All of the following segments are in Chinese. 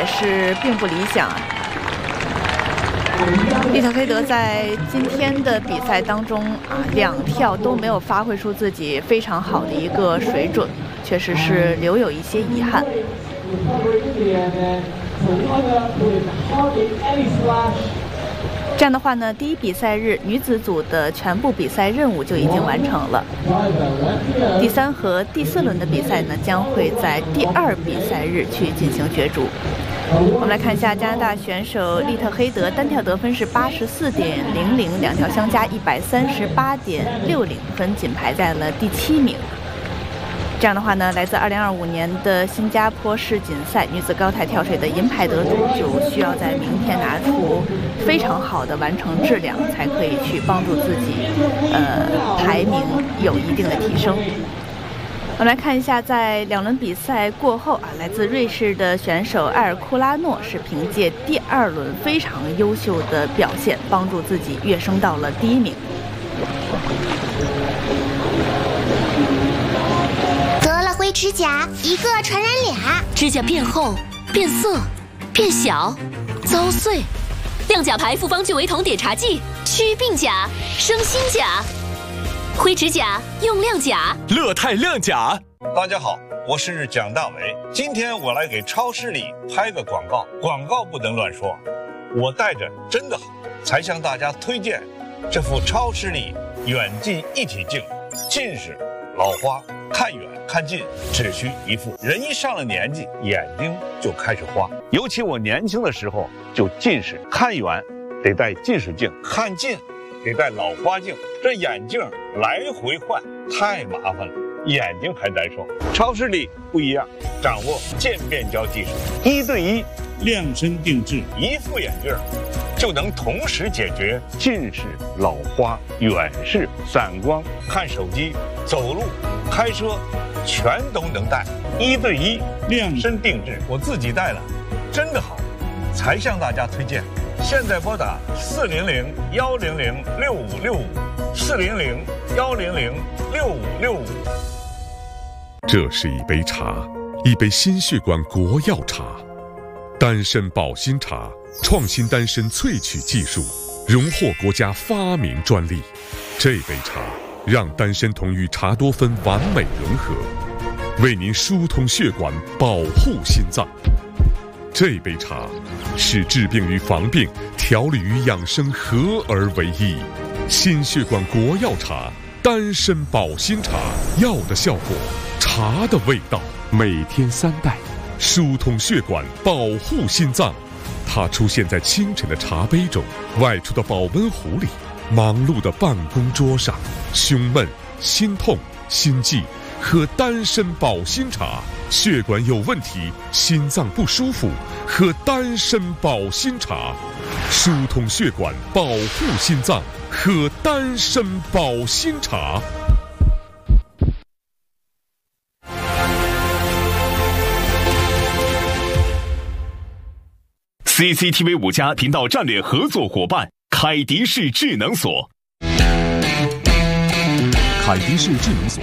也是并不理想啊。利特黑德在今天的比赛当中2跳都没有发挥出自己非常好的一个水准，确实是留有一些遗憾。这样的话呢，第一比赛日女子组的全部比赛任务就已经完成了。第3和第4轮的比赛呢，将会在第2比赛日去进行角逐。我们来看一下加拿大选手利特黑德单跳得分是84.00，两跳相加138.60分，仅排在了第7名。这样的话呢，来自2025年的新加坡世锦赛女子高台跳水的银牌得主就需要在明天拿出非常好的完成质量，才可以去帮助自己排名有一定的提升。我们来看一下，在2轮比赛过后来自瑞士的选手埃尔库拉诺是凭借第2轮非常优秀的表现，帮助自己跃升到了第1名。 灰指甲一个传染俩， 指甲变厚、变色、变小、遭碎。亮甲牌复方聚维酮碘茶剂，祛病甲，生新甲。灰指甲用亮甲， 乐泰亮甲。 大家好，我是蒋大为，今天我来给超视力拍个广告，广告不能乱说。我戴着真的好，才向大家推荐这副超视力远近一体镜，近视、老花、看远看近只需一副。人一上了年纪，眼睛就开始花。尤其我年轻的时候就近视，看远得戴近视镜，看近得戴老花镜，这眼镜来回换太麻烦了，眼睛还难受。超视力不一样，掌握渐变焦技术，1对1量身定制，一副眼镜就能同时解决近视、老花、远视、散光、看手机、走路、开车，全都能戴。1对1量身定制，我自己戴了，真的好，才向大家推荐。现在拨打400-100-6565，400-100-6565。 这是一杯茶，一杯心血管国药茶，丹参保心茶，创新丹参萃取技术，荣获国家发明专利。这杯茶让丹参酮与茶多酚完美融合，为您疏通血管，保护心脏。这杯茶使治病与防病、调理与养生合而为一。心血管国药茶，丹参保心茶，药的效果，茶的味道，每天3袋，疏通血管，保护心脏。它出现在清晨的茶杯中，外出的保温壶里，忙碌的办公桌上。胸闷、心痛、心悸，喝丹参保心茶。血管有问题，心脏不舒服，喝丹参保心茶。疏通血管，保护心脏，喝丹参保心茶。 CCTV 5家频道战略合作伙伴凯迪士智能锁。 凯迪士智能锁。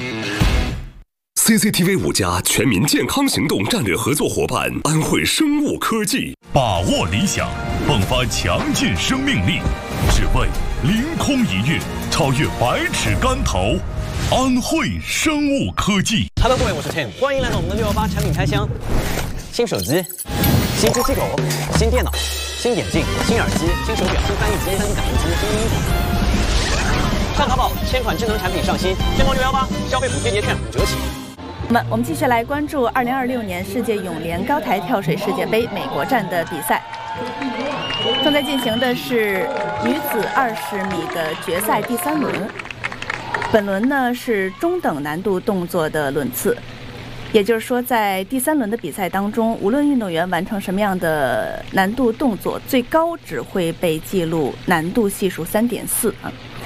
CCTV 5家全民健康行动战略合作伙伴安慧生物科技。 把握理想，迸发强劲生命力，只为凌空一跃，超越百尺竿头。安慧生物科技。 Hello， 各位，我是 Tim， 欢迎来到我们的618产品开箱。新手机、新机器狗、新电脑、新眼镜、新耳机、新手表、新翻译机、新感应机、新音响。上淘宝，1000款智能产品上新，天猫618消费补贴节券5折起。 我们继续来关注2026年世界泳联高台跳水世界杯美国站的比赛。正在进行的是女子20米的决赛第3轮。本轮呢是中等难度动作的轮次，也就是说，在第3轮的比赛当中，无论运动员完成什么样的难度动作，最高只会被记录难度系数3.4